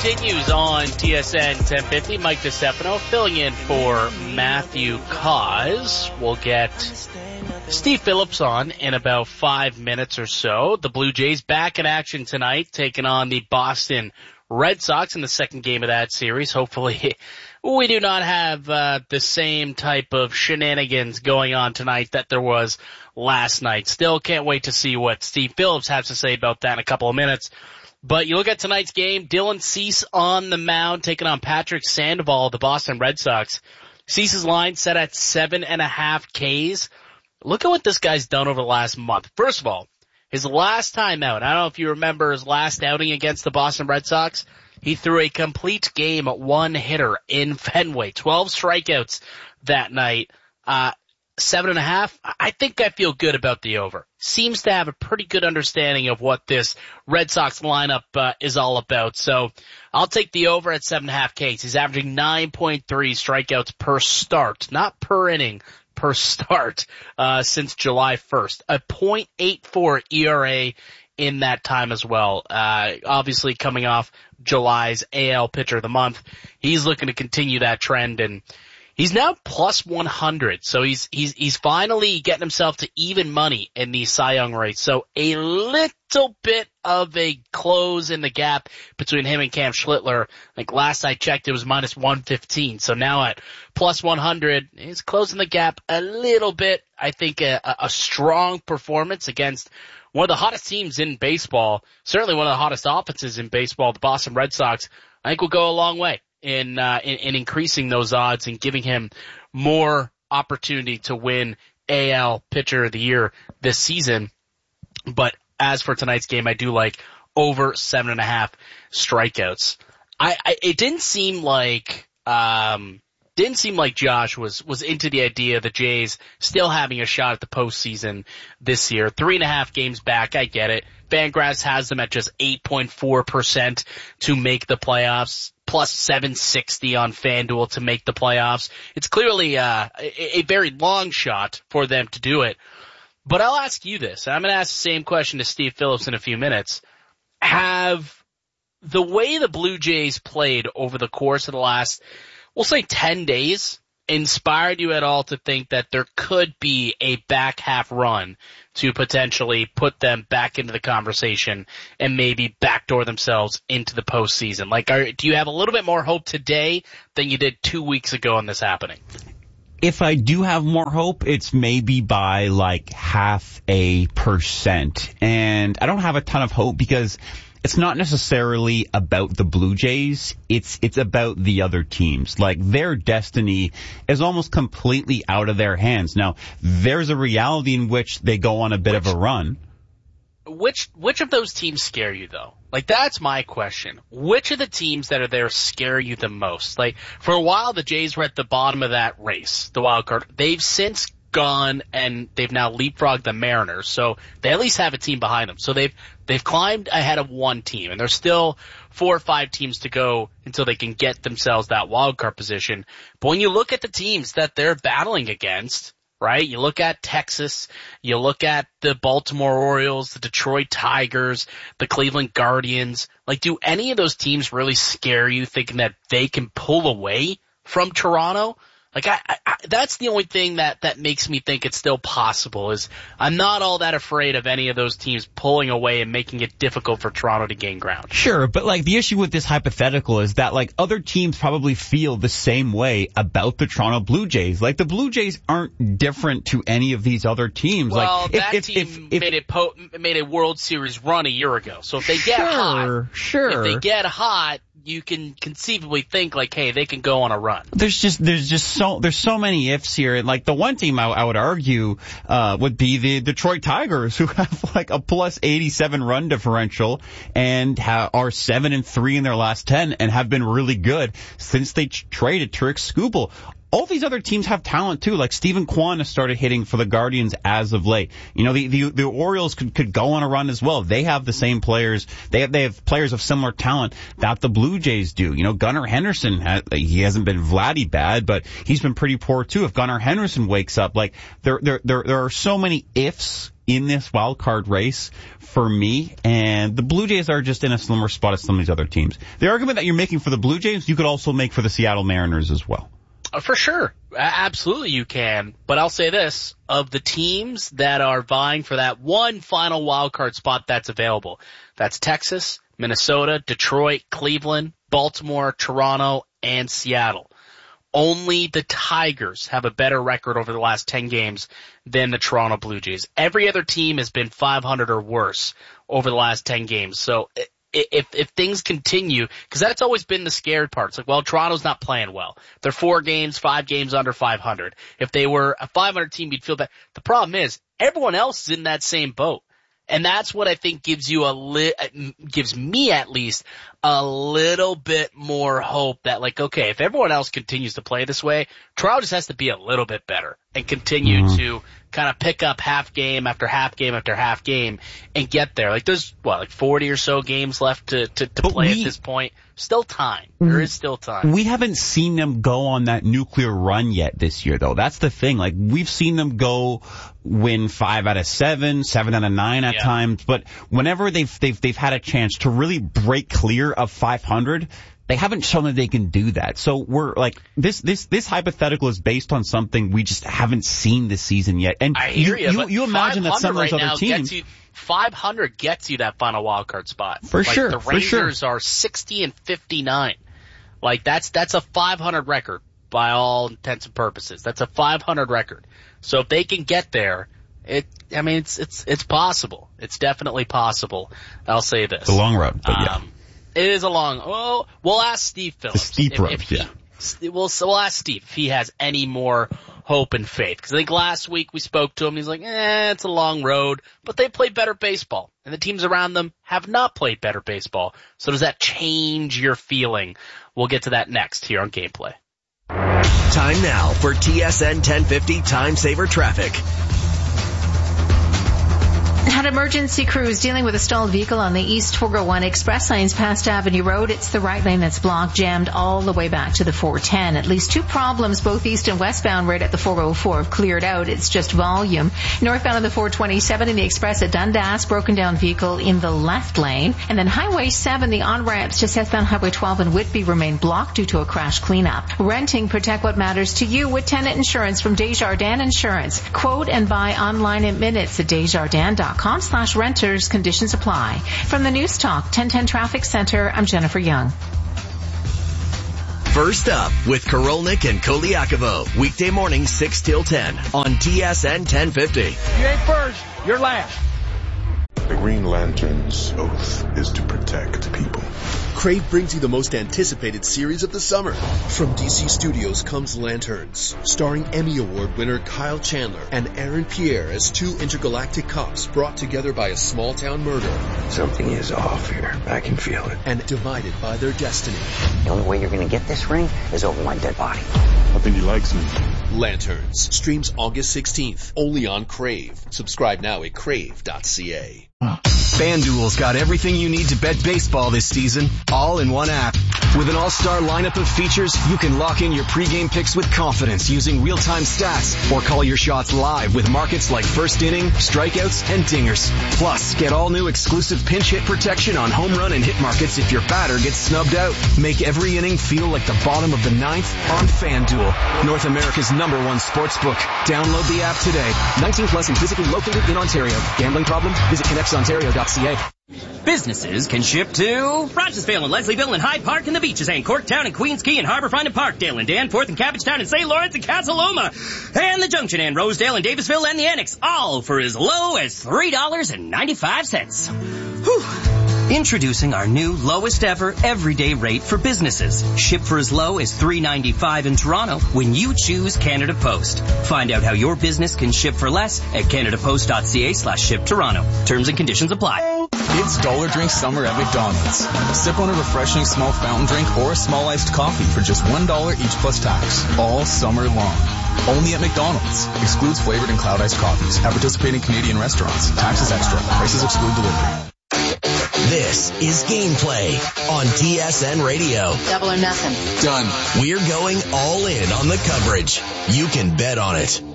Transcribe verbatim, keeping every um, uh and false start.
continues on T S N ten fifty. Mike DeStefano filling in for Matthew Cause. We'll get Steve Phillips on in about five minutes or so. The Blue Jays back in action tonight, taking on the Boston Red Sox in the second game of that series. Hopefully we do not have uh, the same type of shenanigans going on tonight that there was last night. Still can't wait to see what Steve Phillips has to say about that in a couple of minutes. But you look at tonight's game, Dylan Cease on the mound taking on Patrick Sandoval of the Boston Red Sox. Cease's line set at seven and a half Ks. Look at what this guy's done over the last month. First of all, his last time out, I don't know if you remember his last outing against the Boston Red Sox, he threw a complete game at one hitter in Fenway. twelve strikeouts that night. Uh, seven and a half, I think I feel good about the over. Seems to have a pretty good understanding of what this Red Sox lineup uh, is all about. So I'll take the over at seven and a half Ks. He's averaging nine point three strikeouts per start, not per inning, per start, uh, since July first. A point eight four E R A in that time as well. Uh, obviously coming off July's A L Pitcher of the Month. He's looking to continue that trend, and he's now plus one hundred. So he's, he's, he's finally getting himself to even money in the Cy Young race. So a little bit of a close in the gap between him and Cam Schlittler. Like last I checked, it was minus one fifteen. So now at plus one hundred, he's closing the gap a little bit. I think a, a strong performance against one of the hottest teams in baseball, certainly one of the hottest offenses in baseball, the Boston Red Sox, I think will go a long way in, uh, in, in increasing those odds and giving him more opportunity to win A L Pitcher of the Year this season. But as for tonight's game, I do like over seven and a half strikeouts. I, I it didn't seem like, um, Didn't seem like Josh was, was into the idea of the Jays still having a shot at the postseason this year. Three and a half games back, I get it. Fangraphs has them at just eight point four percent to make the playoffs, plus seven sixty on FanDuel to make the playoffs. It's clearly uh, a, a very long shot for them to do it. But I'll ask you this, and I'm going to ask the same question to Steve Phillips in a few minutes. Have the way the Blue Jays played over the course of the last, we'll say ten days, inspired you at all to think that there could be a back half run to potentially put them back into the conversation and maybe backdoor themselves into the postseason? Like, are, do you have a little bit more hope today than you did two weeks ago on this happening? If I do have more hope, it's maybe by like half a percent. And I don't have a ton of hope because it's not necessarily about the Blue Jays. It's it's about the other teams. Like, their destiny is almost completely out of their hands. Now, there's a reality in which they go on a bit which, of a run. Which which of those teams scare you, though? Like, that's my question. Which of the teams that are there scare you the most? Like, for a while, the Jays were at the bottom of that race, the wild card. They've since gone and they've now leapfrogged the Mariners, so they at least have a team behind them. So they've they've climbed ahead of one team, and there's still four or five teams to go until they can get themselves that wild card position. But when you look at the teams that they're battling against, right? You look at Texas, you look at the Baltimore Orioles, the Detroit Tigers, the Cleveland Guardians. Like, do any of those teams really scare you, thinking that they can pull away from Toronto? Like, I, I, that's the only thing that, that makes me think it's still possible, is I'm not all that afraid of any of those teams pulling away and making it difficult for Toronto to gain ground. Sure, but like, the issue with this hypothetical is that like, other teams probably feel the same way about the Toronto Blue Jays. Like, the Blue Jays aren't different to any of these other teams. Well, like, that if, team if, if, made it po- made a World Series run a year ago. So if they get sure, hot, sure. if they get hot, you can conceivably think like, hey, they can go on a run. There's just, there's just so, there's so many ifs here. Like, the one team I, I would argue, uh, would be the Detroit Tigers, who have like a plus eighty-seven run differential and ha- are seven and three in their last ten and have been really good since they t- traded Tarik Skubal. All these other teams have talent too. Like, Stephen Kwan has started hitting for the Guardians as of late. You know, the the, the Orioles could, could go on a run as well. They have the same players. They have they have players of similar talent that the Blue Jays do. You know, Gunnar Henderson, has, he hasn't been Vladdy bad, but he's been pretty poor too. If Gunnar Henderson wakes up, like, there there there there are so many ifs in this wild card race for me, and the Blue Jays are just in a slimmer spot as some of these other teams. The argument that you're making for the Blue Jays, you could also make for the Seattle Mariners as well. For sure. Absolutely you can. But I'll say this, of the teams that are vying for that one final wild card spot that's available, that's Texas, Minnesota, Detroit, Cleveland, Baltimore, Toronto, and Seattle. Only the Tigers have a better record over the last ten games than the Toronto Blue Jays. Every other team has been five hundred or worse over the last ten games. So if if things continue, because that's always been the scary part. It's like, well, Toronto's not playing well. They're four games, five games under five hundred. If they were a five hundred team, you'd feel bad. The problem is everyone else is in that same boat. And that's what I think gives you a li- gives me at least a little bit more hope that, like, okay, if everyone else continues to play this way, Toronto just has to be a little bit better and continue mm-hmm. to kind of pick up half game after half game after half game and get there. Like, there's, what, like forty or so games left to, to, to play we, at this point. Still time. There is still time. We haven't seen them go on that nuclear run yet this year, though. That's the thing. Like, we've seen them go win five out of seven, seven out of nine at yeah. times, but whenever they've, they've, they've had a chance to really break clear of five hundred, they haven't shown that they can do that. So we're like, this, this, this hypothetical is based on something we just haven't seen this season yet. And I hear you, you, you, you imagine that some of those right other teams, you, five hundred gets you that final wild card spot. For like sure. The Rangers sure. are sixty and fifty-nine. Like, that's, that's a five hundred record by all intents and purposes. That's a five hundred record. So if they can get there, it, I mean, it's, it's, it's possible. It's definitely possible. I'll say this. It's a long road, but yeah. Um, it is a long, well, we'll ask Steve Phillips. The steep if, road, if he, yeah. We'll, so we'll ask Steve if he has any more hope and faith. Because I think last week we spoke to him, and he's like, eh, it's a long road, but they play better baseball. And the teams around them have not played better baseball. So does that change your feeling? We'll get to that next here on Gameplay. Time now for T S N ten fifty Time Saver Traffic. Had emergency crews dealing with a stalled vehicle on the East four oh one Express lanes past Avenue Road. It's the right lane that's blocked, jammed all the way back to the four ten. At least two problems, both east and westbound, right at the four oh four have cleared out. It's just volume. Northbound on the four twenty-seven in the Express at Dundas, broken down vehicle in the left lane. And then Highway seven, the on-ramps to southbound Highway twelve in Whitby remain blocked due to a crash cleanup. Renting, protect what matters to you with tenant insurance from Desjardins Insurance. Quote and buy online in minutes at desjardins dot com. slash renters. Conditions apply. From the News Talk ten ten Traffic Center, I'm Jennifer Young. First up with Korolnik and Koliakovo. Weekday morning six till ten on T S N ten fifty. You ain't first, you're last. The Green Lantern's oath is to protect people. Crave brings you the most anticipated series of the summer. From D C Studios comes Lanterns, starring Emmy Award winner Kyle Chandler and Aaron Pierre as two intergalactic cops brought together by a small-town murder. Something is off here. I can feel it. And divided by their destiny. The only way you're going to get this ring is over my dead body. I think he likes me. Lanterns streams August sixteenth, only on Crave. Subscribe now at crave dot c a. FanDuel's got everything you need to bet baseball this season, all in one app. With an all-star lineup of features, you can lock in your pregame picks with confidence using real-time stats or call your shots live with markets like first inning, strikeouts, and dingers. Plus, get all new exclusive pinch hit protection on home run and hit markets if your batter gets snubbed out. Make every inning feel like the bottom of the ninth on FanDuel, North America's number one sports book. Download the app today. nineteen plus and physically located in Ontario. Gambling problem? Visit connects ontario dot c a. Businesses can ship to Rochesville and Leslieville and Hyde Park and the Beaches and Corktown and Queens Quay and Harbourfront and Parkdale and Danforth and Cabbagetown and Saint Lawrence and Casa Loma and the Junction and Rosedale and Davisville and the Annex, all for as low as three dollars and ninety-five cents. Whew. Introducing our new lowest ever everyday rate for businesses. Ship for as low as three dollars and ninety-five cents in Toronto when you choose Canada Post. Find out how your business can ship for less at canadapost dot c a slash ship Toronto. Terms and conditions apply. It's Dollar Drink Summer at McDonald's. Sip on a refreshing small fountain drink or a small iced coffee for just one dollar each plus tax. All summer long. Only at McDonald's. Excludes flavored and cloud iced coffees. At participating Canadian restaurants. Taxes extra. Prices exclude delivery. This is Gameplay on T S N Radio. Double or nothing. Done. We're going all in on the coverage. You can bet on it.